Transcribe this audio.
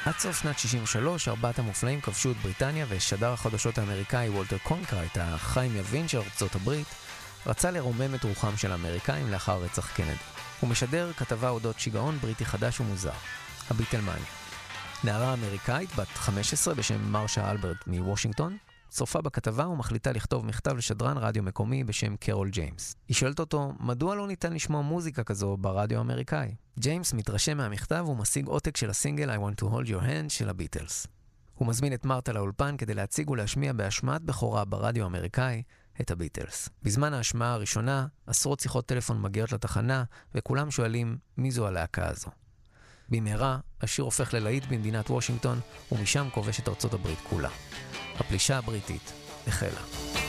עד סוף שנת 63, ארבעת המופלאים כבשו את בריטניה, ושדר החדשות האמריקאי וולטר קונקרייט, החיים יבין של ארצות הברית, רצה לרומם את רוחם של האמריקאים לאחר רצח קנדי. הוא משדר כתבה אודות שיגעון בריטי חדש ומוזר, הביטלמניה. נערה אמריקאית בת 15 בשם מרשה אלברט מוושינגטון, צופה בכתבה ומחליטה לכתוב מכתב לשדרן רדיו מקומי בשם קרול ג'יימס. היא שואלת אותו, מדוע לא ניתן לשמוע מוזיקה כזו ברדיו האמריקאי? ג'יימס מתרשם מהמכתב ומשיג עותק של הסינגל I Want to Hold Your Hand של הביטלס. הוא מזמין את מרתה לאולפן כדי להציג ולהשמיע בהשמעת בכורה ברדיו האמריקאי את הביטלס. בזמן ההשמעה הראשונה, עשרות שיחות טלפון מגיעות לתחנה, וכולם שואלים מי זו הלהקה הזו. במהרה, השיר הופך ללהיט במדינת וושינגטון, ומשם כובש את ארצות הברית כולה. הפלישה הבריטית החלה.